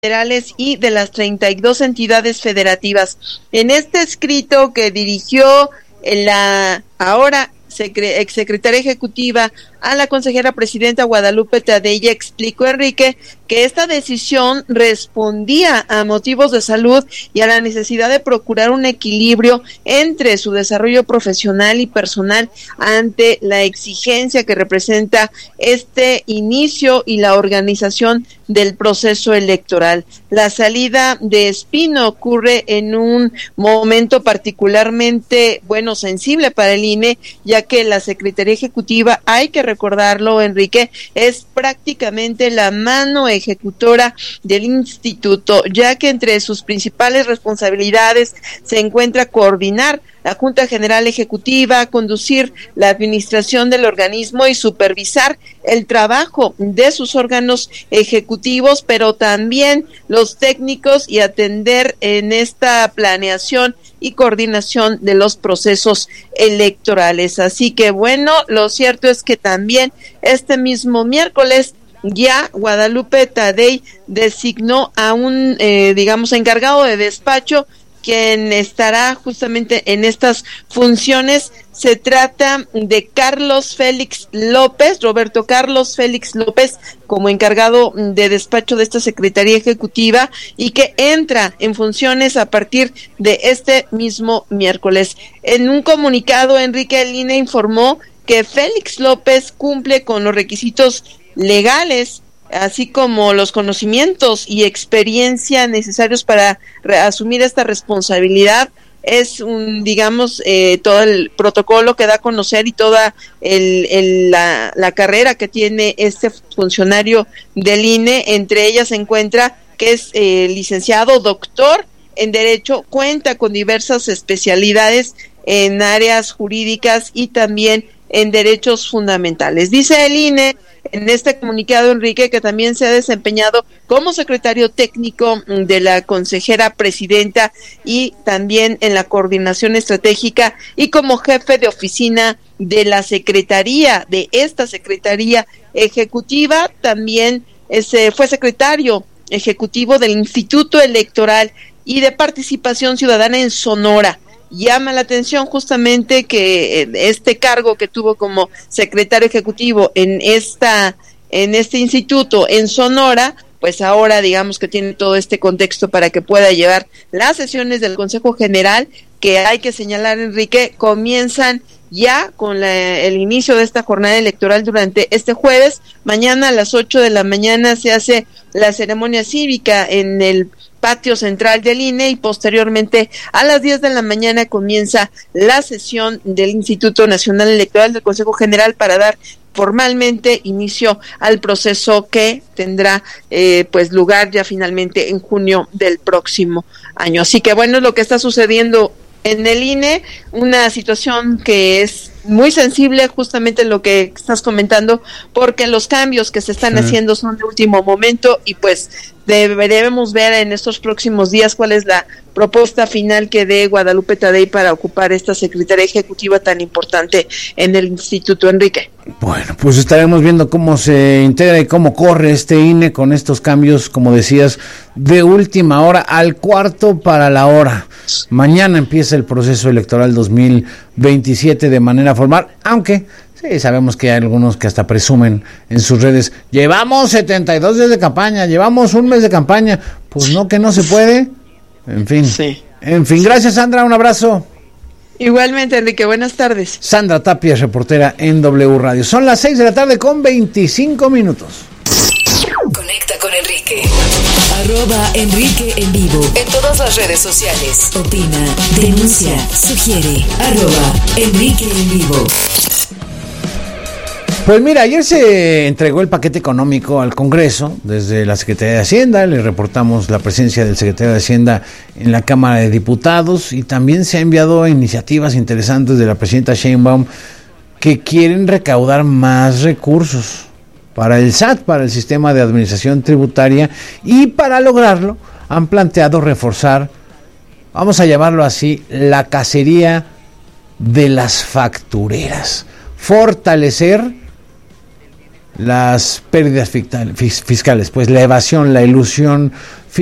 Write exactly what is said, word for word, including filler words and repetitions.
federales y de las treinta y dos entidades federativas. En este escrito que dirigió la ahora exsecretaria ejecutiva a la consejera presidenta Guadalupe Tadei, explicó Enrique que esta decisión respondía a motivos de salud y a la necesidad de procurar un equilibrio entre su desarrollo profesional y personal ante la exigencia que representa este inicio y la organización del proceso electoral. La salida de Espino ocurre en un momento particularmente, bueno, sensible para el I N E, ya que la Secretaría Ejecutiva, hay que recordarlo, Enrique, es prácticamente la mano ejecutora del instituto, ya que entre sus principales responsabilidades se encuentra coordinar la Junta General Ejecutiva, conducir la administración del organismo y supervisar el trabajo de sus órganos ejecutivos, pero también los técnicos, y atender en esta planeación y coordinación de los procesos electorales. Así que bueno, lo cierto es que también este mismo miércoles ya Guadalupe Tadei designó a un, eh, digamos, encargado de despacho, quien estará justamente en estas funciones. Se trata de Carlos Félix López, Roberto Carlos Félix López, como encargado de despacho de esta Secretaría Ejecutiva, y que entra en funciones a partir de este mismo miércoles. En un comunicado, Enrique, el I N E informó que Félix López cumple con los requisitos legales, así como los conocimientos y experiencia necesarios para re- asumir esta responsabilidad. Es un, digamos, eh, todo el protocolo que da a conocer y toda el, el, la, la carrera que tiene este funcionario del I N E. Entre ellas se encuentra que es eh, licenciado, doctor en Derecho, cuenta con diversas especialidades en áreas jurídicas y también en derechos fundamentales. Dice el I N E en este comunicado, Enrique, que también se ha desempeñado como secretario técnico de la consejera presidenta y también en la coordinación estratégica, y como jefe de oficina de la secretaría, de esta Secretaría Ejecutiva. También ese fue secretario ejecutivo del Instituto Electoral y de Participación Ciudadana en Sonora. Llama la atención justamente que este cargo que tuvo como secretario ejecutivo en esta en este instituto en Sonora, pues ahora digamos que tiene todo este contexto para que pueda llevar las sesiones del Consejo General, que hay que señalar, Enrique, comienzan ya con la, el inicio de esta jornada electoral durante este jueves. Mañana a las ocho de la mañana se hace la ceremonia cívica en el patio central del I N E, y posteriormente a las diez de la mañana comienza la sesión del Instituto Nacional Electoral del Consejo General para dar formalmente inicio al proceso que tendrá eh, pues lugar ya finalmente en junio del próximo año. Así que bueno, es lo que está sucediendo en el I N E, una situación que es muy sensible, justamente lo que estás comentando, porque los cambios que se están sí. haciendo son de último momento, y pues debemos ver en estos próximos días cuál es la propuesta final que dé Guadalupe Tadei para ocupar esta Secretaría Ejecutiva tan importante en el Instituto, Enrique. Bueno, pues estaremos viendo cómo se integra y cómo corre este I N E con estos cambios, como decías, de última hora al cuarto para la hora. Mañana empieza el proceso electoral dos mil veintisiete de manera formal, aunque sí, sabemos que hay algunos que hasta presumen en sus redes, llevamos setenta y dos días de campaña, llevamos un mes de campaña. Pues no, que no se puede. En fin, sí. En fin, gracias, Sandra, un abrazo. Igualmente, Enrique, buenas tardes. Sandra Tapia, reportera en W Radio. Son las seis de la tarde con veinticinco minutos. Conecta con Enrique. Arroba Enrique en vivo. En todas las redes sociales. Opina, denuncia, sugiere. Arroba Enrique en vivo. Pues mira, ayer se entregó el paquete económico al Congreso desde la Secretaría de Hacienda. Le reportamos la presencia del secretario de Hacienda en la Cámara de Diputados, y también se ha enviado iniciativas interesantes de la presidenta Sheinbaum que quieren recaudar más recursos para el S A T, para el Sistema de Administración Tributaria, y para lograrlo han planteado reforzar, vamos a llamarlo así, la cacería de las factureras, fortalecer las pérdidas fiscales, pues la evasión, la ilusión